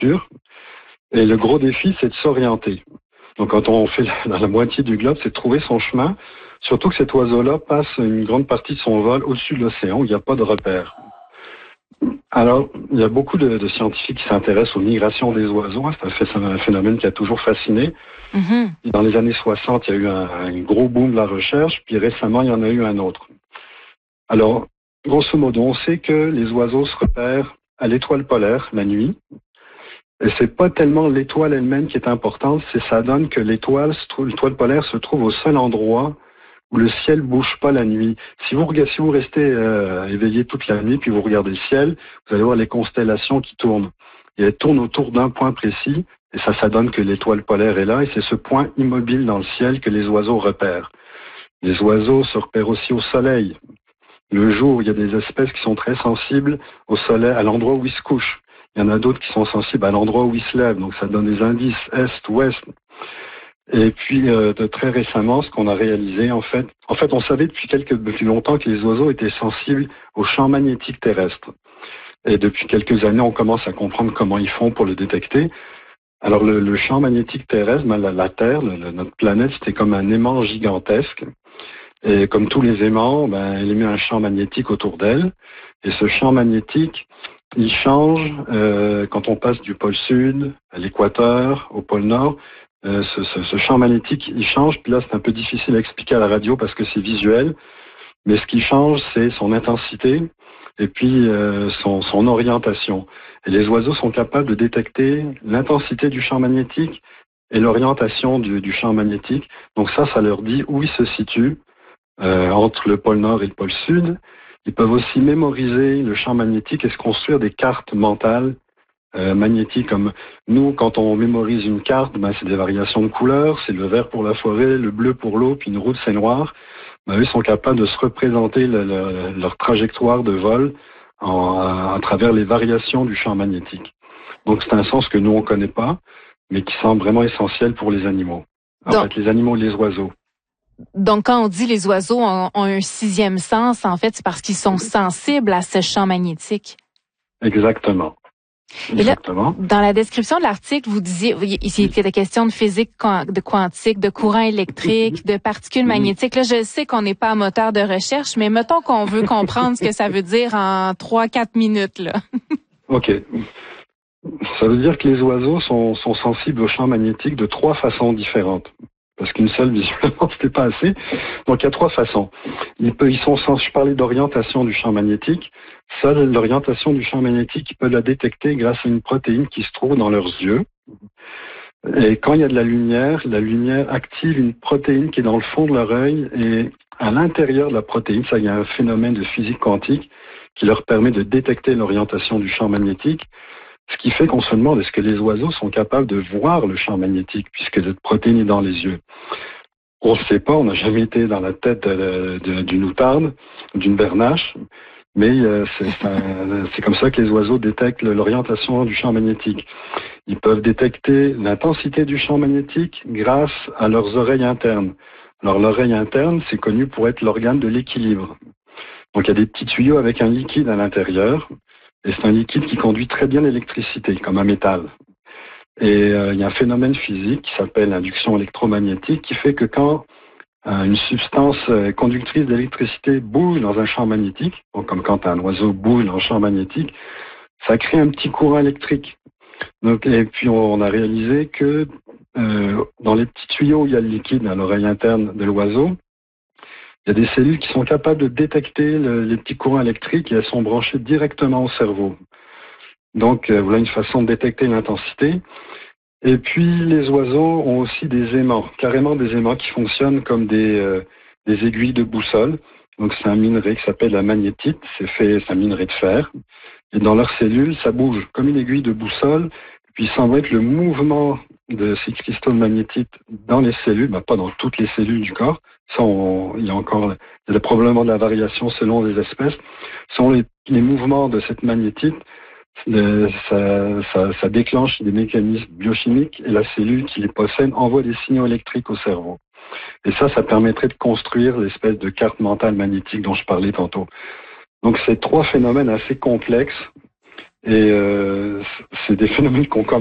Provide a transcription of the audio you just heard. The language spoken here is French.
sûr. Et le gros défi, c'est de s'orienter. Donc quand on fait dans la moitié du globe, c'est de trouver son chemin, surtout que cet oiseau-là passe une grande partie de son vol au-dessus de l'océan, où il n'y a pas de repère. Alors, il y a beaucoup de scientifiques qui s'intéressent aux migrations des oiseaux. C'est un phénomène qui a toujours fasciné. Dans les années 60, il y a eu un gros boom de la recherche, puis récemment, il y en a eu un autre. Alors, grosso modo, on sait que les oiseaux se repèrent à l'étoile polaire la nuit. Et c'est pas tellement l'étoile elle-même qui est importante, ça donne que l'étoile polaire se trouve au seul endroit où le ciel bouge pas la nuit. Si vous restez éveillé toute la nuit, puis vous regardez le ciel, vous allez voir les constellations qui tournent. Et elles tournent autour d'un point précis, et ça donne que l'étoile polaire est là, et c'est ce point immobile dans le ciel que les oiseaux repèrent. Les oiseaux se repèrent aussi au soleil. Le jour, il y a des espèces qui sont très sensibles au soleil, à l'endroit où ils se couchent. Il y en a d'autres qui sont sensibles à l'endroit où ils se lèvent, donc ça donne des indices est, ouest. Et puis, de très récemment, ce qu'on a réalisé, en fait, on savait depuis longtemps que les oiseaux étaient sensibles au champ magnétique terrestre. Et depuis quelques années, on commence à comprendre comment ils font pour le détecter. Alors, le champ magnétique terrestre, la Terre, notre planète, c'était comme un aimant gigantesque. Et comme tous les aimants, elle émet un champ magnétique autour d'elle. Et ce champ magnétique, il change quand on passe du pôle sud à l'équateur, au pôle nord. Ce champ magnétique, il change. Puis là, c'est un peu difficile à expliquer à la radio parce que c'est visuel. Mais ce qui change, c'est son intensité et puis son orientation. Et les oiseaux sont capables de détecter l'intensité du champ magnétique et l'orientation du champ magnétique. Donc ça leur dit où ils se situent entre le pôle nord et le pôle sud. Ils peuvent aussi mémoriser le champ magnétique et se construire des cartes mentales magnétiques. Comme nous, quand on mémorise une carte, c'est des variations de couleurs. C'est le vert pour la forêt, le bleu pour l'eau, puis une route c'est noir. Eux sont capables de se représenter leur trajectoire de vol à travers les variations du champ magnétique. Donc c'est un sens que nous on connaît pas, mais qui semble vraiment essentiel pour les animaux. En fait, les animaux et les oiseaux. Donc, quand on dit les oiseaux ont un sixième sens, en fait, c'est parce qu'ils sont sensibles à ce champ magnétique. Exactement. Et là, dans la description de l'article, vous disiez, il était question de physique de quantique, de courant électrique, de particules magnétiques. Là, je sais qu'on n'est pas un moteur de recherche, mais mettons qu'on veut comprendre ce que ça veut dire en 3-4 minutes, là. OK. Ça veut dire que les oiseaux sont sensibles au champ magnétique de 3 façons différentes. Parce qu'une seule, visiblement, c'était pas assez. Donc, il y a 3 façons. Je parlais d'orientation du champ magnétique. Ça, l'orientation du champ magnétique, ils peuvent la détecter grâce à une protéine qui se trouve dans leurs yeux. Et quand il y a de la lumière active une protéine qui est dans le fond de leur œil. Et à l'intérieur de la protéine, il y a un phénomène de physique quantique qui leur permet de détecter l'orientation du champ magnétique. Ce qui fait qu'on se demande, est-ce que les oiseaux sont capables de voir le champ magnétique puisque cette protéine est dans les yeux? On ne sait pas, on n'a jamais été dans la tête d'une outarde, d'une bernache, mais c'est comme ça que les oiseaux détectent l'orientation du champ magnétique. Ils peuvent détecter l'intensité du champ magnétique grâce à leurs oreilles internes. Alors l'oreille interne, c'est connu pour être l'organe de l'équilibre. Donc il y a des petits tuyaux avec un liquide à l'intérieur. Et c'est un liquide qui conduit très bien l'électricité, comme un métal. Et il y a un phénomène physique qui s'appelle l'induction électromagnétique qui fait que quand une substance conductrice d'électricité bouge dans un champ magnétique, donc comme quand un oiseau bouge dans un champ magnétique, ça crée un petit courant électrique. Donc, et puis on a réalisé que dans les petits tuyaux où il y a le liquide à l'oreille interne de l'oiseau, il y a des cellules qui sont capables de détecter les petits courants électriques et elles sont branchées directement au cerveau. Donc, voilà une façon de détecter l'intensité. Et puis, les oiseaux ont aussi des aimants, carrément des aimants qui fonctionnent comme des aiguilles de boussole. Donc, c'est un minerai qui s'appelle la magnétite. C'est un minerai de fer. Et dans leurs cellules, ça bouge comme une aiguille de boussole. Et puis, il semblerait que le mouvement de ces cristaux de magnétite dans les cellules, pas dans toutes les cellules du corps, ça, il y a probablement de la variation selon les espèces, sont les mouvements de cette magnétite, ça déclenche des mécanismes biochimiques et la cellule qui les possède envoie des signaux électriques au cerveau. Et ça permettrait de construire l'espèce de carte mentale magnétique dont je parlais tantôt. Donc, c'est 3 phénomènes assez complexes Et c'est des phénomènes qu'on